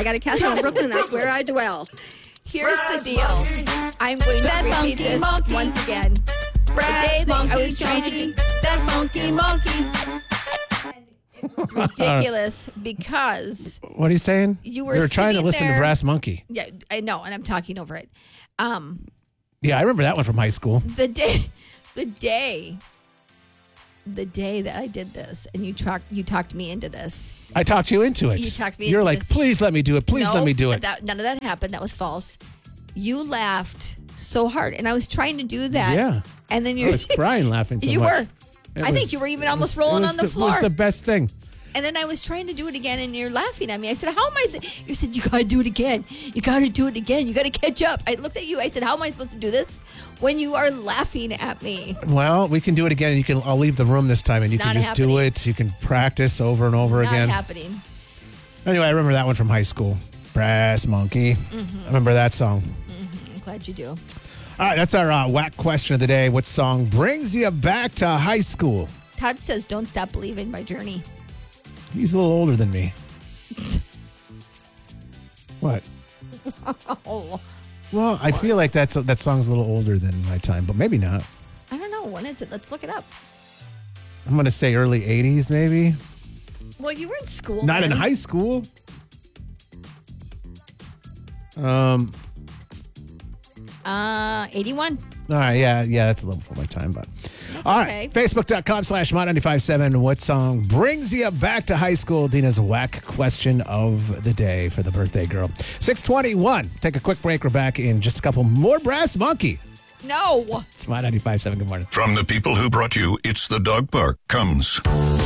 I got a castle in Brooklyn. That's where I dwell. Here's the deal. I'm going to repeat this once again. The day that I was trying to do that monkey. Ridiculous because What are you saying? you We were trying to listen to Brass Monkey. Yeah, I know, and I'm talking over it. Yeah, I remember that one from high school. The day that I did this, and you talked me into this. I talked you into it. You talked me You're into like, this. please let me do it. Please let me do it. None of that happened. That was false. You laughed so hard, and I was trying to do that. Yeah. And then I you was crying laughing so You much. were. I think you were even almost rolling on the floor. It was the best thing. And then I was trying to do it again, and you're laughing at me. I said, how am I? You said, you got to do it again. You got to do it again. You got to catch up. I looked at you. I said, how am I supposed to do this when you are laughing at me? Well, we can do it again. I'll leave the room this time, and you can just do it. You can practice over and over again. Not happening. Anyway, I remember that one from high school. Brass Monkey. I remember that song. I'm glad you do. All right, that's our whack question of the day. What song brings you back to high school? Todd says, Don't Stop Believing by Journey. He's a little older than me. What? Oh, Well, I feel like that song's a little older than my time, but maybe not. I don't know. When is it? Let's look it up. I'm going to say early 80s, maybe. Well, you were in school. Not then. in high school. 81. All right, yeah, that's a little before my time, but all okay. right. Facebook.com/Mod957. What song brings you back to high school? Dina's whack question of the day for the birthday girl. 6:21. Take a quick break. We're back in just a couple more. Brass Monkey. No. It's Mod 95.7. Good morning. From the people who brought you It's the Dog Park comes